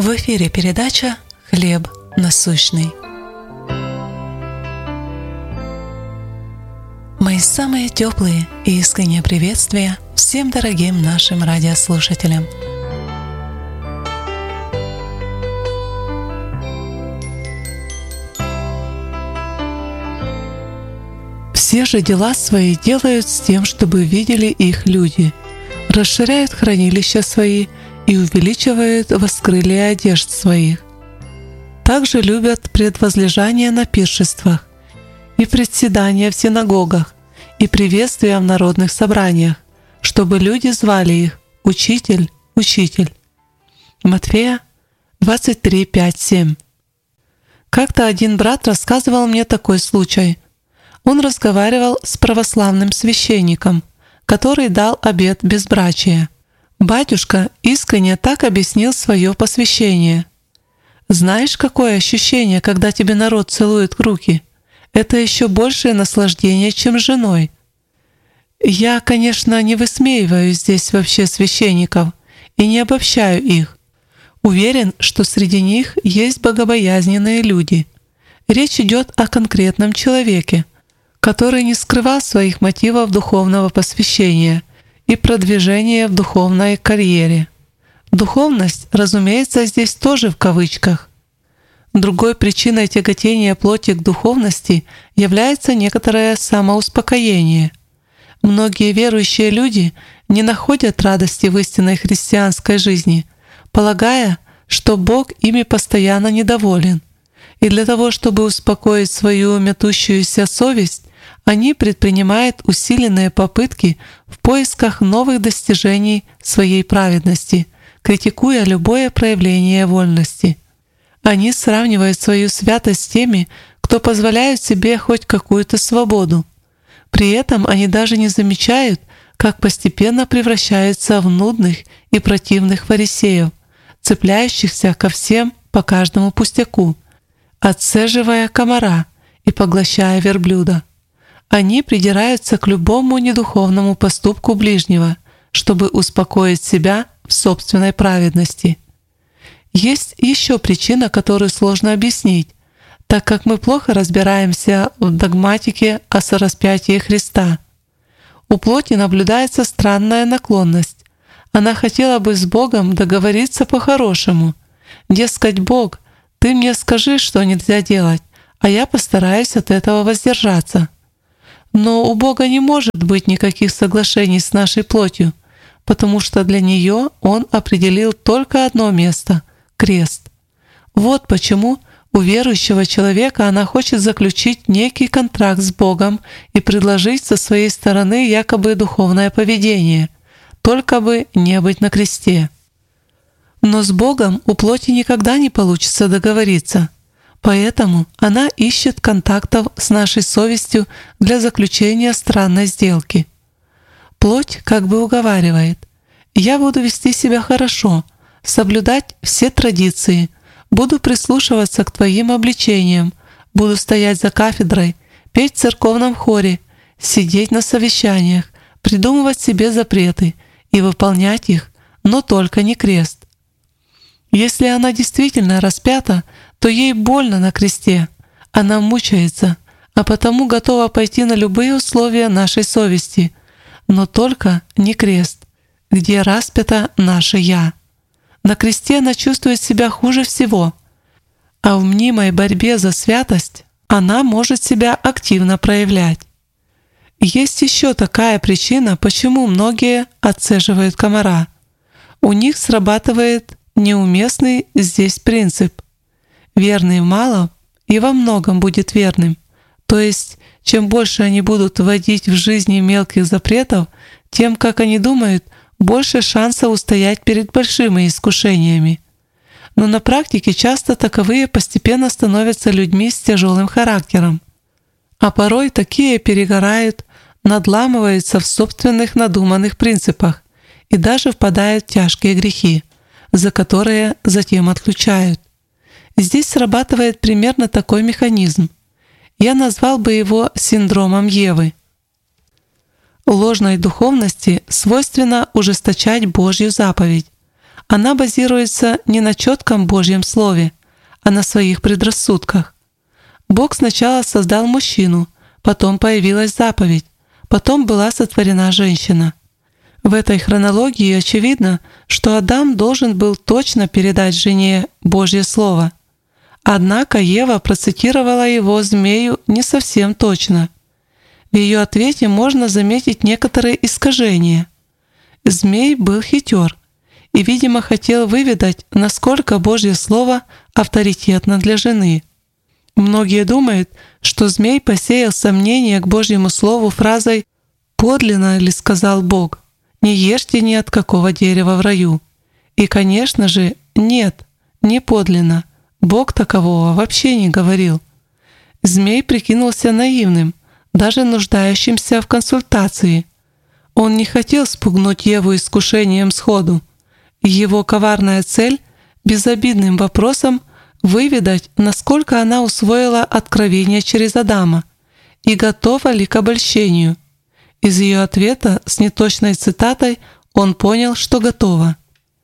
В эфире передача «Хлеб насущный». Мои самые теплые и искренние приветствия всем дорогим нашим радиослушателям. Все же дела свои делают с тем, чтобы видели их люди, расширяют хранилища свои и увеличивают воскрылья одежд своих. Также любят предвозлежание на пиршествах и председания в синагогах и приветствия в народных собраниях, чтобы люди звали их «Учитель, Учитель». Матфея 23, 5, 7. Как-то один брат рассказывал мне такой случай. Он разговаривал с православным священником, который дал обет безбрачия. Батюшка искренне так объяснил свое посвящение. «Знаешь, какое ощущение, когда тебе народ целует руки? Это еще большее наслаждение, чем с женой». Я, конечно, не высмеиваю здесь вообще священников и не обобщаю их. Уверен, что среди них есть богобоязненные люди. Речь идет о конкретном человеке, который не скрывал своих мотивов духовного посвящения и продвижения в духовной карьере. Духовность, разумеется, здесь тоже в кавычках. Другой причиной тяготения плоти к духовности является некоторое самоуспокоение. Многие верующие люди не находят радости в истинной христианской жизни, полагая, что Бог ими постоянно недоволен. И для того, чтобы успокоить свою метущуюся совесть, они предпринимают усиленные попытки в поисках новых достижений своей праведности, критикуя любое проявление вольности. Они сравнивают свою святость с теми, кто позволяет себе хоть какую-то свободу. При этом они даже не замечают, как постепенно превращаются в нудных и противных фарисеев, цепляющихся ко всем по каждому пустяку, отцеживая комара и поглощая верблюда. Они придираются к любому недуховному поступку ближнего, чтобы успокоить себя в собственной праведности. Есть еще причина, которую сложно объяснить, так как мы плохо разбираемся в догматике о сораспятии Христа. У плоти наблюдается странная наклонность. Она хотела бы с Богом договориться по-хорошему. Дескать, Бог, ты мне скажи, что нельзя делать, а я постараюсь от этого воздержаться. Но у Бога не может быть никаких соглашений с нашей плотью, потому что для нее Он определил только одно место — крест. Вот почему у верующего человека она хочет заключить некий контракт с Богом и предложить со своей стороны якобы духовное поведение, только бы не быть на кресте. Но с Богом у плоти никогда не получится договориться. Поэтому она ищет контактов с нашей совестью для заключения странной сделки. Плоть как бы уговаривает: «Я буду вести себя хорошо, соблюдать все традиции, буду прислушиваться к твоим обличениям, буду стоять за кафедрой, петь в церковном хоре, сидеть на совещаниях, придумывать себе запреты и выполнять их, но только не крест». Если она действительно распята, то ей больно на кресте, она мучается, а потому готова пойти на любые условия нашей совести, но только не крест, где распято наше «я». На кресте она чувствует себя хуже всего, а в мнимой борьбе за святость она может себя активно проявлять. Есть еще такая причина, почему многие отцеживают комара. У них срабатывает неуместный здесь принцип: верный в малом и во многом будет верным. То есть, чем больше они будут вводить в жизни мелких запретов, тем, как они думают, больше шанса устоять перед большими искушениями. Но на практике часто таковые постепенно становятся людьми с тяжелым характером. А порой такие перегорают, надламываются в собственных надуманных принципах и даже впадают в тяжкие грехи, за которые затем отключают. Здесь срабатывает примерно такой механизм. Я назвал бы его синдромом Евы. Ложной духовности свойственно ужесточать Божью заповедь, Она базируется не на четком Божьем Слове, а на своих предрассудках. Бог сначала создал мужчину, потом появилась заповедь, потом была сотворена женщина. В этой хронологии очевидно, что Адам должен был точно передать жене Божье Слово. Однако Ева процитировала его змею не совсем точно. В ее ответе можно заметить некоторые искажения. Змей был хитер и, видимо, хотел выведать, насколько Божье Слово авторитетно для жены. Многие думают, что змей посеял сомнение к Божьему Слову фразой «Подлинно ли сказал Бог? Не ешьте ни от какого дерева в раю». И, конечно же, нет, не подлинно. Бог такового вообще не говорил. Змей прикинулся наивным, даже нуждающимся в консультации. Он не хотел спугнуть Еву искушением сходу. Его коварная цель — безобидным вопросом выведать, насколько она усвоила откровение через Адама и готова ли к обольщению. Из ее ответа с неточной цитатой он понял, что готова.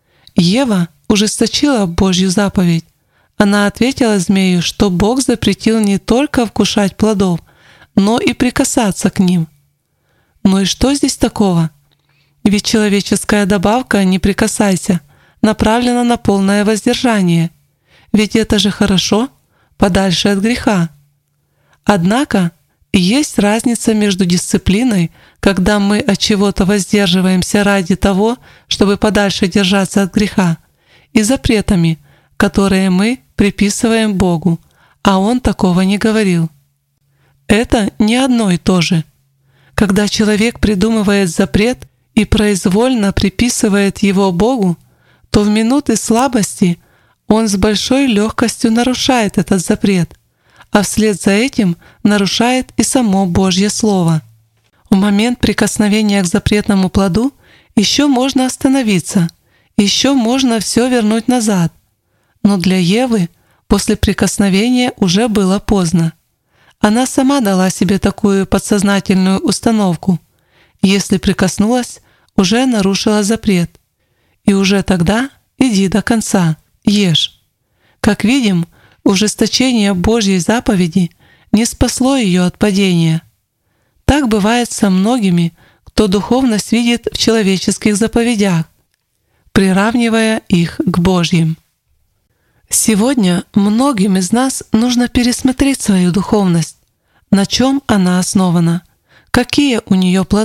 Ева ужесточила Божью заповедь. Она ответила змею, что Бог запретил не только вкушать плодов, но и прикасаться к ним. Ну и что здесь такого? Ведь человеческая добавка «не прикасайся» направлена на полное воздержание. Ведь это же хорошо, подальше от греха. Однако есть разница между дисциплиной, когда мы от чего-то воздерживаемся ради того, чтобы подальше держаться от греха, и запретами, которые мы приписываем Богу, а Он такого не говорил. Это не одно и то же. Когда человек придумывает запрет и произвольно приписывает его Богу, то в минуты слабости он с большой легкостью нарушает этот запрет, а вслед за этим нарушает и само Божье Слово. В момент прикосновения к запретному плоду еще можно остановиться, еще можно все вернуть назад. Но для Евы после прикосновения уже было поздно. Она сама дала себе такую подсознательную установку. Если прикоснулась, уже нарушила запрет. И уже тогда иди до конца, ешь. Как видим, ужесточение Божьей заповеди не спасло ее от падения. Так бывает со многими, кто духовность видит в человеческих заповедях, приравнивая их к Божьим. Сегодня многим из нас нужно пересмотреть свою духовность, на чем она основана, какие у нее плоды.